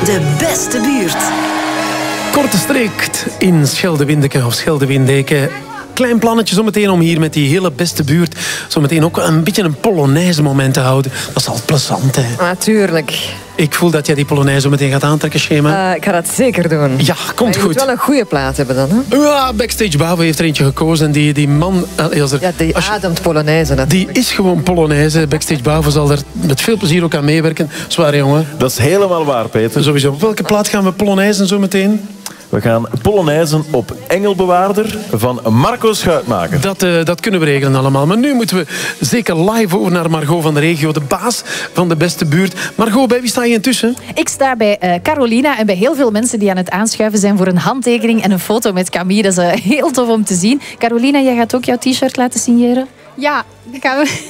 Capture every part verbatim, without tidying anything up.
De beste buurt. Korte streek in Scheldewindeke of Scheldewindeke. Klein plannetje zometeen om hier met die hele beste buurt zometeen ook een beetje een Polonaise moment te houden. Dat is altijd plezant, hè? Natuurlijk. Ik voel dat jij die Polonaise zometeen gaat aantrekken, Shema. Uh, ik ga dat zeker doen. Ja, komt je goed. moet wel een goede plaat hebben dan, hè? Ja, Backstage Bavo heeft er eentje gekozen. En die, die man... Als er, ja, die als je, ademt Polonaise natuurlijk. Die is gewoon Polonaise. Backstage Bavo zal er met veel plezier ook aan meewerken. Zwaar, jongen. Dat is helemaal waar, Peter. Sowieso. Op welke plaat gaan we Polonaise zo meteen? We gaan Polonaisen op Engelbewaarder van Marco Schuitmaker. Dat, uh, dat kunnen we regelen allemaal. Maar nu moeten we zeker live over naar Margot van de regio, de baas van de beste buurt. Margot, bij wie sta je intussen? Ik sta bij uh, Carolina en bij heel veel mensen die aan het aanschuiven zijn voor een handtekening en een foto met Camille. Dat is uh, heel tof om te zien. Carolina, jij gaat ook jouw t-shirt laten signeren? Ja, dat gaan we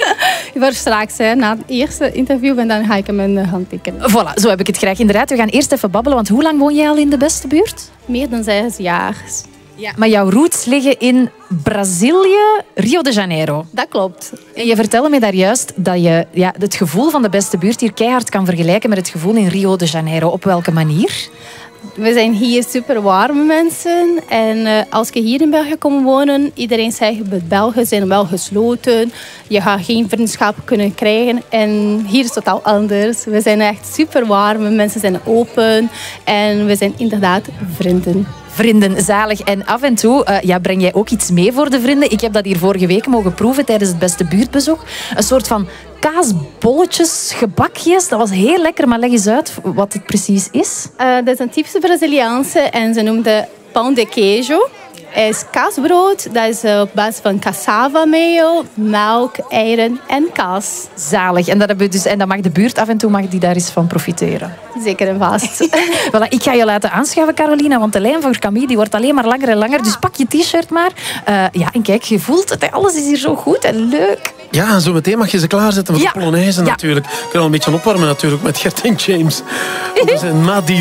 voor straks, hè, na het eerste interview. En dan ga ik hem een hand tekenen. Voilà, zo heb ik het graag. Inderdaad, we gaan eerst even babbelen. Want hoe lang woon jij al in de beste buurt? Meer dan zes jaar. Ja. Maar jouw roots liggen in Brazilië, Rio de Janeiro. Dat klopt. En je vertelde me daar juist dat je ja, het gevoel van de beste buurt hier keihard kan vergelijken met het gevoel in Rio de Janeiro. Op welke manier? We zijn hier super warme mensen. En uh, als je hier in België komt wonen, iedereen zegt, Belgen zijn wel gesloten. Je gaat geen vriendschap kunnen krijgen. En hier is het totaal anders. We zijn echt super warme mensen, zijn open. En we zijn inderdaad vrienden. Vrienden, zalig. En af en toe uh, ja, breng jij ook iets mee voor de vrienden. Ik heb dat hier vorige week mogen proeven tijdens het beste buurtbezoek. Een soort van kaasbolletjes, gebakjes. Dat was heel lekker, maar leg eens uit wat het precies is. Uh, dat is een typische Braziliaanse en ze noemen het pão de queijo. Het is kaasbrood. Dat is op basis van cassava meel, melk, eieren en kaas. Zalig. En dat, hebben we dus, en dat mag de buurt af en toe mag die daar eens van profiteren. Zeker en vast. Voilà, ik ga je laten aanschuiven, Carolina, want de lijn voor Camille die wordt alleen maar langer en langer. Dus pak je t-shirt maar. Uh, ja, en kijk, je voelt het. Alles is hier zo goed en leuk. Ja, en zo meteen mag je ze klaarzetten voor ja. de Polonaise ja. natuurlijk. Ik kan al een beetje opwarmen natuurlijk met Gert en James. Dat is een Madi.